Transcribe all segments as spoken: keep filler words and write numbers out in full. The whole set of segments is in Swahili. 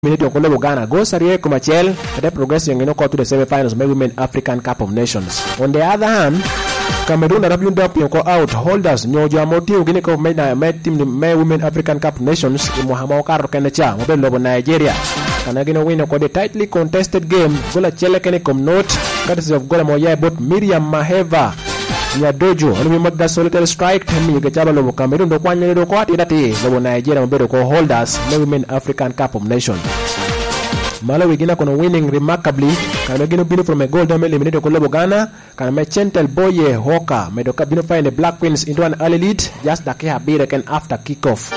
Minute Okolo Ghana go Sarie Kumachel, they progressing you know to the semi-finals of Women African Cup of Nations. On the other hand, Cameroon and W W go out holders Nyoja Moti Ugine ko met team the Women African Cup of Nations in Mohammed Karo Kenecha, Mobile Lobo Nigeria. Kanagino win ko the tightly contested game. Gola Chele Kenekom note, courtesy of Gola Moya but Miriam Maheva. Ya dojo oni magda solitary strike temi gachaba lobo Cameroon do kwanye do kwati dati lobo Nigeria mbedo ko holders the Women African Cup of Nations. Malawi gina kono winning remarkably kana gino bino from a goal down eliminated ko lobo Ghana kana me Chantel Boye Hoka medo ka bino find the Black Queens into an early lead just the kia be again after kickoff.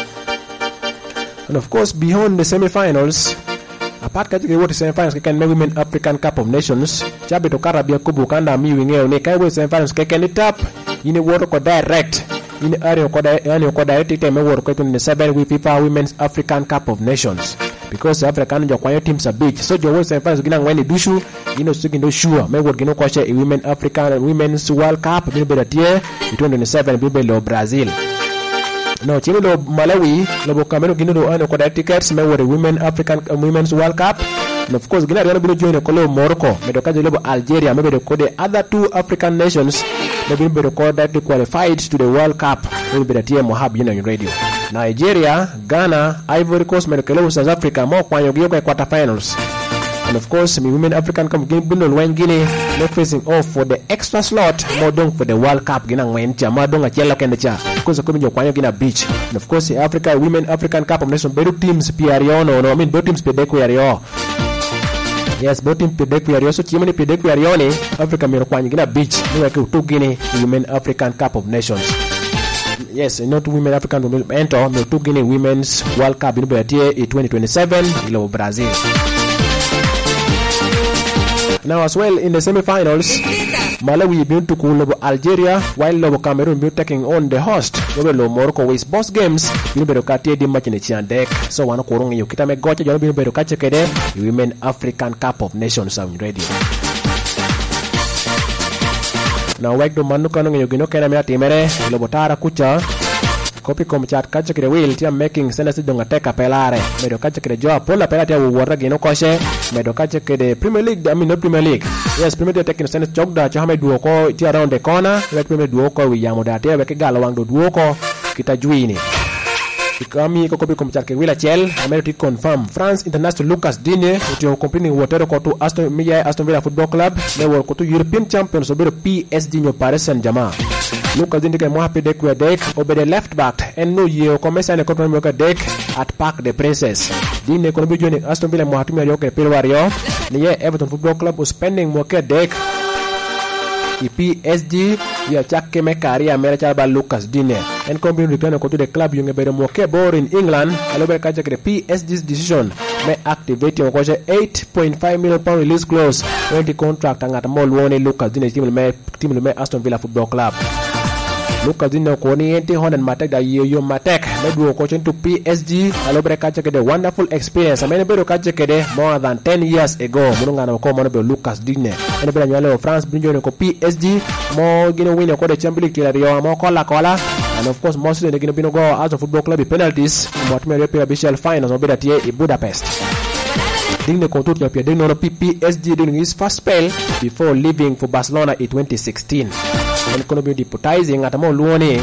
And of course beyond the semi-finals, apart katika wote semi-finals keken Women African Cup of Nations chabe to Karabia kubu kanda mi wingeo ne kai semi-finals keken tap ini woro ko direct ini area ko yani ko direct time woro ko twenty-seven with FIFA Women's African Cup of Nations because African jo kwayo teams a beach so jo semi-finals gina ngweni dushu ino sugi ndo sure me woro gino ko che Women African Women's World Cup bi be tie twenty-seven bi be lo Brazil. No, chini lo Malawi, lo Cameroon gino do ano ko tickets me wore Women African uh, Women's World Cup. And of course, gina do ano join ko lo Morocco, me do ka lo Algeria, me do ko the other two African nations, me be do ko that qualified to the World Cup. We be the T M Mohab Union Radio. Nigeria, Ghana, Ivory Coast, me do ko South Africa mo kwa yogi ko quarter finals. And of course, me Women African Cup game bundle when Guinea not facing off for the extra slot more dong for the World Cup gina ngwen chama dong achela kende cha because ko minyo kwanyo gina beach. And of course, Africa Women African Cup of Nations bedu teams P R O no no I mean both teams pedeko yariyo. Yes, both teams pedeko yariyo so chimani pedeko yariyo ni Africa miro kwanyo gina beach ni wake utugini Women African Cup of Nations. Yes, not Women African will enter no utugini Women's World Cup in Brazil twenty twenty-seven ilo Brazil. Now as well in the semi-finals, Malawi been to Lobo Algeria while Lobo Cameroon be taking on the host. Lobo Morocco with both games. You better cut the match in the Chiandek. So one korong you kita me gocha you better catch kede Women African Cup of Nations sound ready. Now wake do manu kanong you gino kena me atimere Lobo Tara kucha. Copy com chat kacha kire will tia making sense donga teka pelare medo kacha kire joa pola pelate ya wora gino koshe medo kacha kire Premier League I mean not Premier League yes Premier League taking sense chokda cha hame duoko tia around the corner let Premier duoko wi yamo da tia weke gala wang do duoko kita juini ikami ko copy com chat kire wila chel America confirm France international Lucas Digne utio company wotero ko to Aston Villa Aston Villa Football Club ne wor ko to European champions obero P S G nyo Paris Saint-Germain. Lucas Digne ke mohape dek we dek obede left back en no ye ko mesa ne ko mo ka dek at Parc des Princes. Digne ko bi joni Aston Villa mo hatumi yo ke Pilwario ni ye Everton Football Club spending mo ke dek i P S G ya chakke me career mera cha ba Lucas Digne en ko bi return ko to the club yunge be mo ke bor in England alo be ka chakke P S G's decision me activate ko je eight point five million pound release clause when the contract ngata mo woni Lucas Digne team me team me Aston Villa Football Club. Lucas Digne ko ni enti honan matek da yo matek me duo ko to P S G alo bre ka cheke de wonderful experience amene be ka cheke de more than ten years ago mununga na ko mo be Lucas Digne ene be nyalo France bi jone ko P S G mo gino win ko de Champions League yo mo ko la ko la and of course mostly de gino bino go out of football club penalties mo atme re pe official finals o be da tie in Budapest. Digne ko tout ya de no P S G during his first spell before leaving for Barcelona in twenty sixteen. And kono be deputizing at mo luone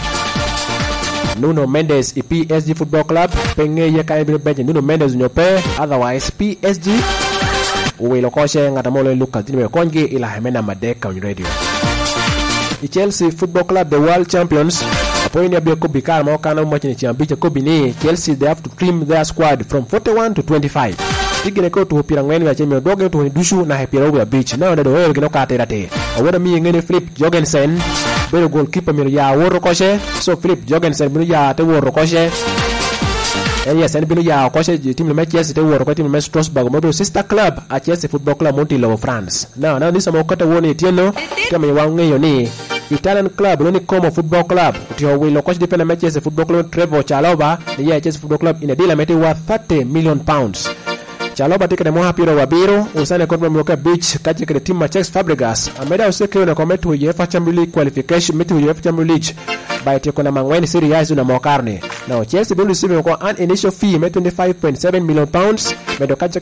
Nuno Mendes i P S G Football Club penge ye kay be bench Nuno Mendes nyope otherwise P S G we lokoshe ngata mo le Lucas Digne konge ila hemena madeka on radio. The Chelsea Football Club the world champions appoint ya ko bikar mo kana mo chini champion ko bini Chelsea they have to trim their squad from forty-one to twenty-five. Igine ko to pira ngweni ya chemi doge to dushu na hepira over beach na ndo wewe gino ka terate awara mi ngene Philip Jorgensen bero goalkeeper mi ya woro koshe so Philip Jorgensen bi ya te woro koshe and yes and bi ya koshe team le Chelsea te woro ko team le Strasbourg mo sister club a Chelsea Football Club Montilo France now now this mo kota woni tieno kama ya ngeyo ni Italian club Loni Como Football Club utio wilo coach defender Manchester Football Club Trevor Chalobah ni ya Chelsea Football Club in a deal amete worth thirty million pounds. Chalobah tika de moha piro wabiro usane kwa mwoka beach katika kile team Machex Fabregas ameda useke na kometu UEFA Champions League qualification metu UEFA Champions League by teko na mangweni Serie A na mokarne Now Chelsea will receive an initial fee of twenty-five point seven million pounds. Medo kacha